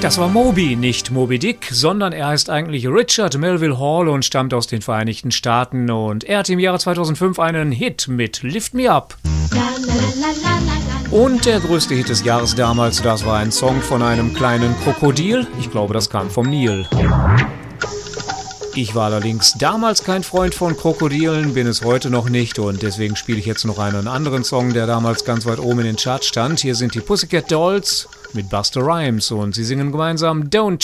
Das war Moby, nicht Moby Dick, sondern er heißt eigentlich Richard Melville Hall und stammt aus den Vereinigten Staaten. Und er hatte im Jahre 2005 einen Hit mit Lift Me Up. Und der größte Hit des Jahres damals, das war ein Song von einem kleinen Krokodil. Ich glaube, das kam vom Nil. Ich war allerdings damals kein Freund von Krokodilen, bin es heute noch nicht und deswegen spiele ich jetzt noch einen anderen Song, der damals ganz weit oben in den Charts stand. Hier sind die Pussycat Dolls mit Busta Rhymes und sie singen gemeinsam Don't